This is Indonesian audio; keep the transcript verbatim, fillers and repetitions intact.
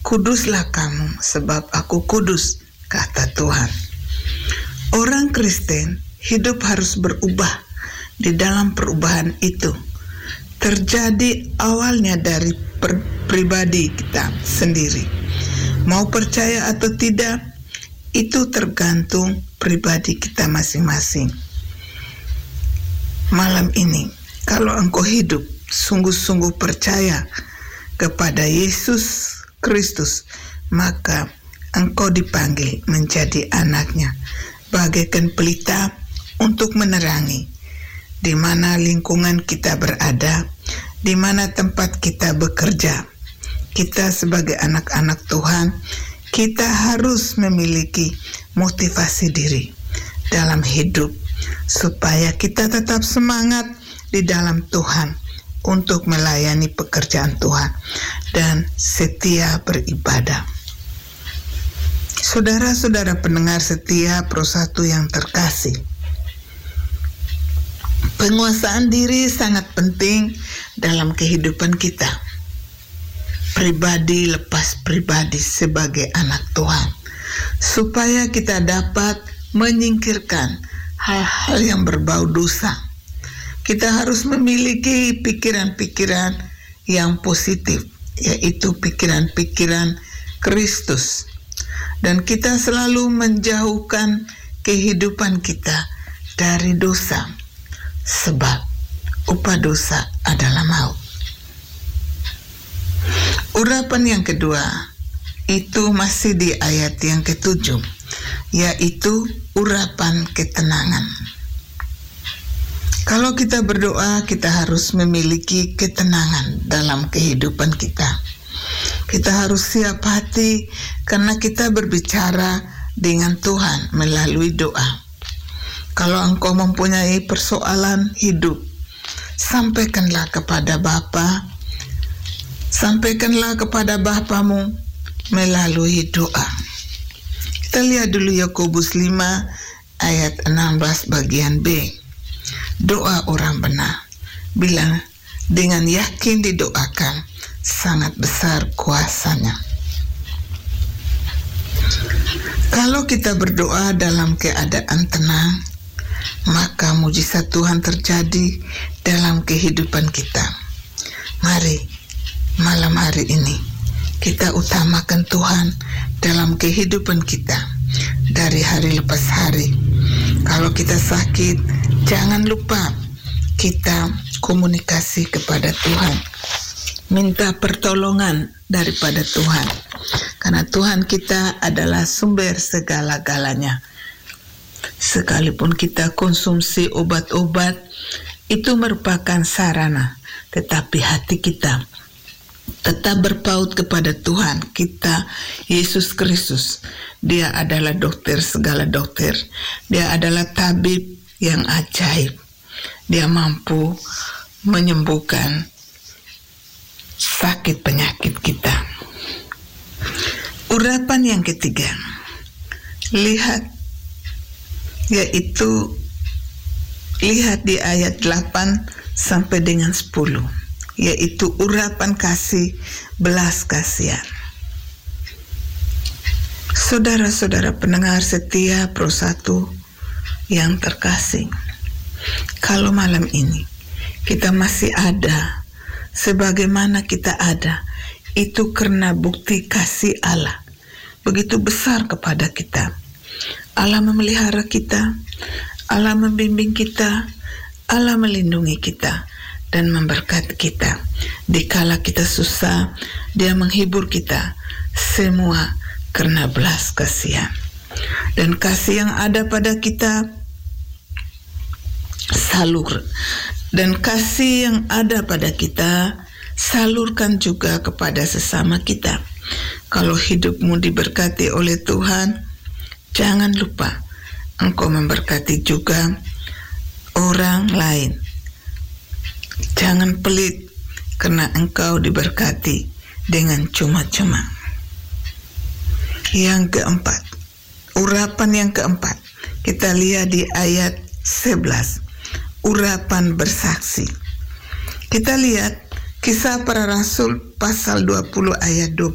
Kuduslah kamu sebab aku kudus, kata Tuhan. Orang Kristen hidup harus berubah. Di dalam perubahan itu terjadi awalnya dari per- pribadi kita sendiri. Mau percaya atau tidak, itu tergantung pribadi kita masing-masing. Malam ini, kalau engkau hidup sungguh-sungguh percaya kepada Yesus Kristus, maka engkau dipanggil menjadi anaknya, bagaikan pelita untuk menerangi di mana lingkungan kita berada, di mana tempat kita bekerja. Kita sebagai anak-anak Tuhan, kita harus memiliki motivasi diri dalam hidup supaya kita tetap semangat di dalam Tuhan untuk melayani pekerjaan Tuhan dan setia beribadah. Saudara-saudara pendengar setia Pro satu yang terkasih, penguasaan diri sangat penting dalam kehidupan kita. Pribadi lepas pribadi sebagai anak Tuhan, supaya kita dapat menyingkirkan hal-hal yang berbau dosa. Kita harus memiliki pikiran-pikiran yang positif, yaitu pikiran-pikiran Kristus. Dan kita selalu menjauhkan kehidupan kita dari dosa, sebab upah dosa adalah maut. Urapan yang kedua itu masih di ayat yang ketujuh, yaitu urapan ketenangan. Kalau kita berdoa, kita harus memiliki ketenangan dalam kehidupan kita. Kita harus siap hati karena kita berbicara dengan Tuhan melalui doa. Kalau engkau mempunyai persoalan hidup, sampaikanlah kepada Bapa, sampaikanlah kepada Bapamu melalui doa. Kita lihat dulu Yakobus lima ayat enam belas bagian B. Doa orang benar, bila dengan yakin didoakan, sangat besar kuasanya. Kalau kita berdoa dalam keadaan tenang, maka mujizat Tuhan terjadi dalam kehidupan kita. Mari malam hari ini kita utamakan Tuhan dalam kehidupan kita dari hari lepas hari. Kalau kita sakit, jangan lupa kita komunikasi kepada Tuhan, minta pertolongan daripada Tuhan, karena Tuhan kita adalah sumber segala-galanya. Sekalipun kita konsumsi obat-obat, itu merupakan sarana, tetapi hati kita tetap berpaut kepada Tuhan kita, Yesus Kristus. Dia adalah dokter segala dokter. Dia adalah tabib yang ajaib. Dia mampu menyembuhkan sakit penyakit kita. Urapan yang ketiga, lihat, yaitu lihat di ayat delapan sampai dengan sepuluh, yaitu urapan kasih belas kasihan. Saudara-saudara pendengar setia Pro satu yang terkasih, kalau malam ini kita masih ada sebagaimana kita ada, itu karena bukti kasih Allah begitu besar kepada kita. Allah memelihara kita, Allah membimbing kita, Allah melindungi kita dan memberkati kita. Dikala kita susah, Dia menghibur kita. Semua karena belas kasihan. Dan kasih yang ada pada kita salur. Dan kasih yang ada pada kita salurkan juga kepada sesama kita. Kalau hidupmu diberkati oleh Tuhan, jangan lupa engkau memberkati juga orang lain. Jangan pelit karena engkau diberkati dengan cuma-cuma. Yang keempat, urapan yang keempat, kita lihat di ayat sebelas, urapan bersaksi. Kita lihat Kisah Para Rasul pasal dua puluh ayat dua puluh.